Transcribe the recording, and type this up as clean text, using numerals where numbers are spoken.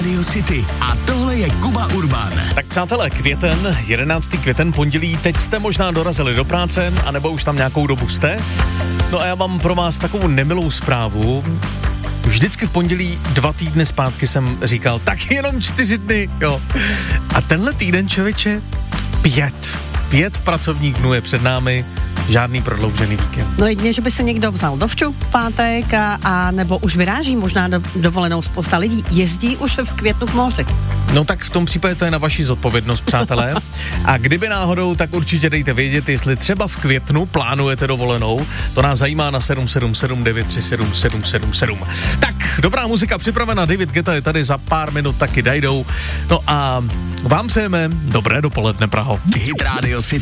Radio City a tohle je Kuba Urbán. Tak přátelé, květen, 11. květen, pondělí, teď jste možná dorazili do práce, anebo už tam nějakou dobu jste. No a já mám pro vás takovou nemilou zprávu. Vždycky v pondělí 2 týdny zpátky jsem říkal, tak jenom 4 dny, jo. A tenhle týden, člověče, 5 pracovních dnů je před námi, žádný prodloužený víkend. No jedině, že by se někdo vzal dovču v pátek a nebo už vyráží možná dovolenou spousta lidí, jezdí už v květnu k moři. No tak v tom případě to je na vaši zodpovědnost, přátelé. A kdyby náhodou, tak určitě dejte vědět, jestli třeba v květnu plánujete dovolenou. To nás zajímá na 777 937 777. Tak, dobrá muzika připravena, David Guetta je tady za pár minut taky dajdou. No a vám přejeme dobré dopoledne, Praho. Hit Radio City.